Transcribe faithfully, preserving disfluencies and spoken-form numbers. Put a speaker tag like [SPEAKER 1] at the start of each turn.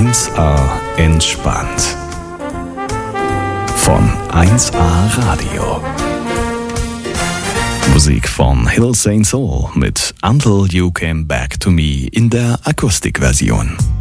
[SPEAKER 1] eins A entspannt. Von eins A Radio. Musik von Hill Saint Soul mit Until You Came Back to Me in der Akustikversion.